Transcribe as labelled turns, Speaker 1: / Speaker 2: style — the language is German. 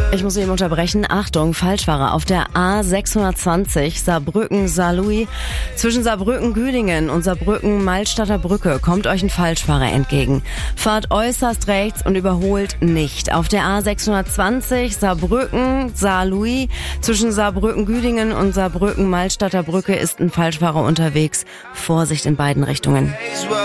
Speaker 1: Ich muss eben unterbrechen. Achtung, Falschfahrer auf der A620 Saarbrücken-Saarlouis. Zwischen Saarbrücken-Güdingen und Saarbrücken-Malstadter Brücke kommt euch ein Falschfahrer entgegen. Fahrt äußerst rechts und überholt nicht. Auf der A620 Saarbrücken-Saarlouis zwischen Saarbrücken-Güdingen und Saarbrücken-Malstadter Brücke ist ein Falschfahrer unterwegs. Vorsicht in beiden Richtungen.